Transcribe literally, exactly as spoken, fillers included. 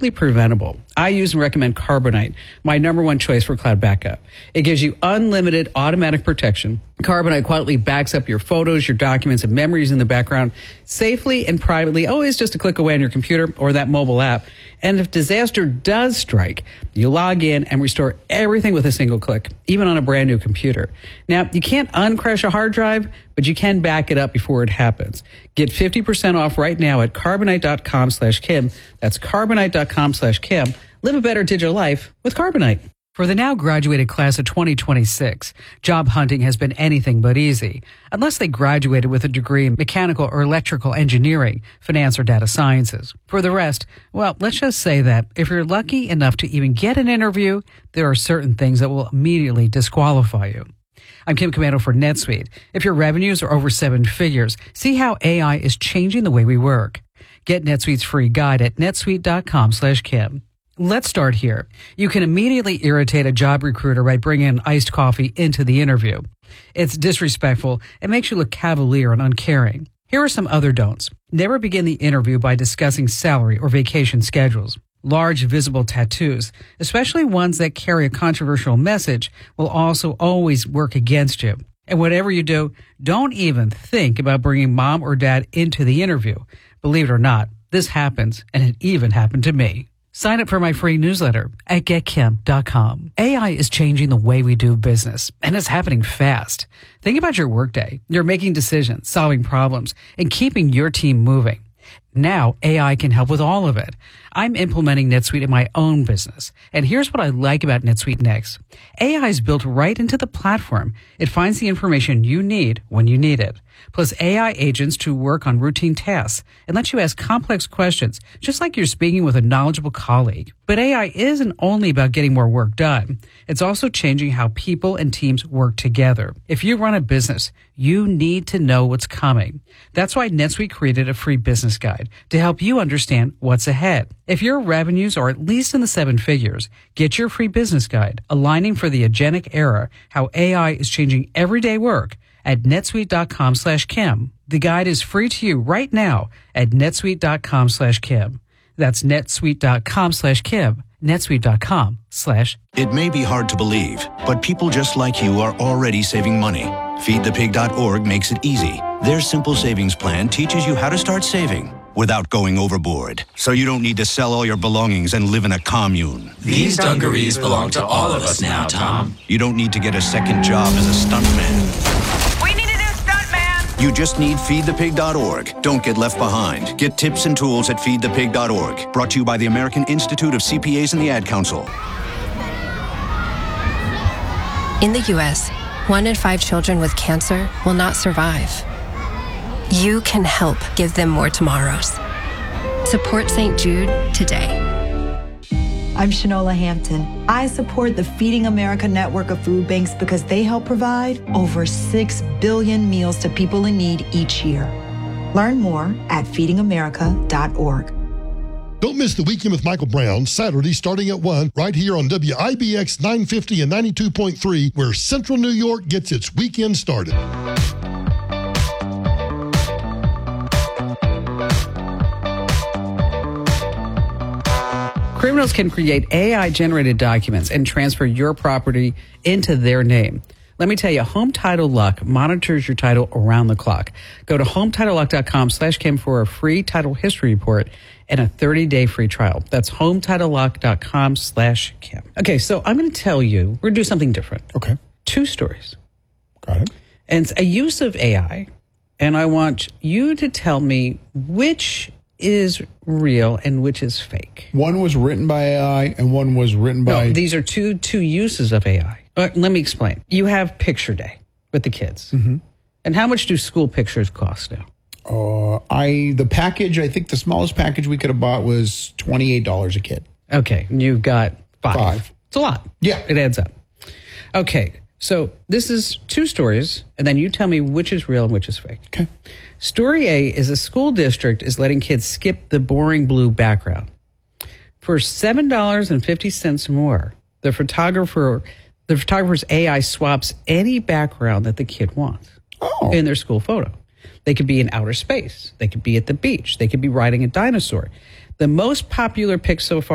completely preventable. I use and recommend Carbonite, my number one choice for cloud backup. It gives you unlimited automatic protection. Carbonite quietly backs up your photos, your documents, and memories in the background safely and privately, always just a click away on your computer or that mobile app. And if disaster does strike, you log in and restore everything with a single click, even on a brand new computer. Now, you can't uncrash a hard drive, but you can back it up before it happens. Get fifty percent off right now at carbonite.com slash Kim. That's carbonite.com slash Kim. Live a better digital life with Carbonite. For the now graduated class of twenty twenty-six, job hunting has been anything but easy, unless they graduated with a degree in mechanical or electrical engineering, finance, or data sciences. For the rest, well, let's just say that if you're lucky enough to even get an interview, there are certain things that will immediately disqualify you. I'm Kim Komando for NetSuite. If your revenues are over seven figures, see how A I is changing the way we work. Get NetSuite's free guide at netsuite.com slash Kim. Let's start here. You can immediately irritate a job recruiter by bringing an iced coffee into the interview. It's disrespectful and makes you look cavalier and uncaring. Here are some other don'ts. Never begin the interview by discussing salary or vacation schedules. Large visible tattoos, especially ones that carry a controversial message, will also always work against you. And whatever you do, don't even think about bringing mom or dad into the interview. Believe it or not, this happens, and it even happened to me. Sign up for my free newsletter at get kim dot com. A I is changing the way we do business, and it's happening fast. Think about your workday. You're making decisions, solving problems, and keeping your team moving. Now, A I can help with all of it. I'm implementing NetSuite in my own business. And here's what I like about NetSuite Next. A I is built right into the platform. It finds the information you need when you need it. Plus A I agents to work on routine tasks and let you ask complex questions, just like you're speaking with a knowledgeable colleague. But A I isn't only about getting more work done. It's also changing how people and teams work together. If you run a business, you need to know what's coming. That's why NetSuite created a free business guide to help you understand what's ahead. If your revenues are at least in the seven figures, get your free business guide, Aligning for the Agentic Era, How A I is Changing Everyday Work, at netsuite.com slash Kim. The guide is free to you right now at netsuite.com slash Kim. That's netsuite.com slash Kim. netsuite.com slash It may be hard to believe, but people just like you are already saving money. feed the pig dot org makes it easy. Their simple savings plan teaches you how to start saving without going overboard, so you don't need to sell all your belongings and live in a commune. These dungarees belong to all of us now, Tom. You don't need to get a second job as a stuntman. We need a new stuntman! You just need feed the pig dot org. Don't get left behind. Get tips and tools at feed the pig dot org. Brought to you by the American Institute of C P As and the Ad Council. In the U S, one in five children with cancer will not survive. You can help give them more tomorrows. Support Saint Jude today. I'm Shanola Hampton. I support the Feeding America network of food banks because they help provide over six billion meals to people in need each year. Learn more at feeding america dot org. Don't miss the Weekend with Michael Brown, Saturday starting at one, right here on W I B X nine fifty and ninety-two point three, where Central New York gets its weekend started. Criminals can create A I-generated documents and transfer your property into their name. Let me tell you, Home Title Lock monitors your title around the clock. Go to home title lock dot com slash Kim for a free title history report and a thirty-day free trial. That's home title lock dot com slash Kim. Okay, so I'm going to tell you, we're going to do something different. Okay. Two stories. Got it. And it's a use of A I, and I want you to tell me which is real and which is fake. One was written by A I and one was written by... No, these are two two uses of A I. Uh, let me explain. You have Picture Day with the kids. Mm-hmm. And how much do school pictures cost now? Uh, I the package, I think the smallest package we could have bought was twenty-eight dollars a kid. Okay, and you've got five. Five. It's a lot. Yeah. It adds up. Okay, so this is two stories, and then you tell me which is real and which is fake. Okay. Story A is a school district is letting kids skip the boring blue background. For seven dollars and fifty cents more, the photographer, the photographer's A I swaps any background that the kid wants oh. in their school photo. They could be in outer space. They could be at the beach. They could be riding a dinosaur. The most popular pick so far